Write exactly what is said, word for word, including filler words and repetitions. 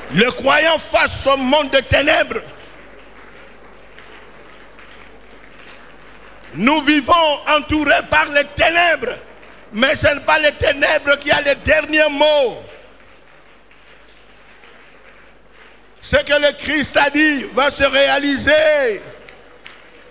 Le croyant face au monde de ténèbres. Nous vivons entourés par les ténèbres, mais ce n'est pas les ténèbres qui a les derniers mots. Ce que le Christ a dit va se réaliser.